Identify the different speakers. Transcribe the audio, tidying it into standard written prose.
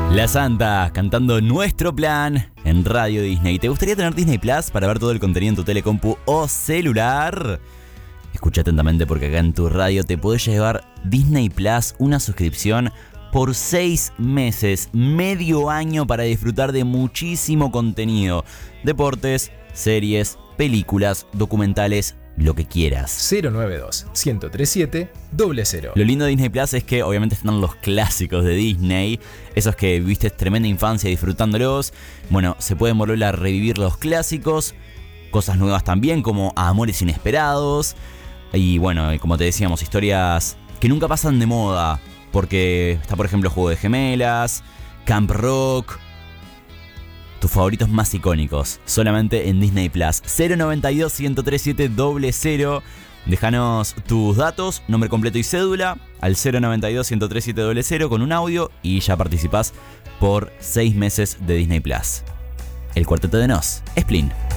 Speaker 1: La Santa cantando Nuestro Plan en Radio Disney. ¿Te gustaría tener Disney Plus para ver todo el contenido en tu telecompu o celular? Escucha atentamente porque acá en tu radio te podés llevar Disney Plus, una suscripción por 6 meses, medio año para disfrutar de muchísimo contenido. Deportes, series, películas, documentales, lo que quieras.
Speaker 2: 092-1037-00.
Speaker 1: Lo lindo de Disney Plus es que obviamente están los clásicos de Disney, esos que viviste tremenda infancia disfrutándolos. Bueno, se pueden volver a revivir los clásicos, cosas nuevas también como Amores Inesperados. Y bueno, como te decíamos, historias que nunca pasan de moda, porque está por ejemplo Juego de Gemelas, Camp Rock. Tus favoritos más icónicos, solamente en Disney Plus. 092-1037-00. Déjanos tus datos, nombre completo y cédula al 092-1037-00 con un audio y ya participás por 6 meses de Disney Plus. El Cuarteto de Nos, Splin.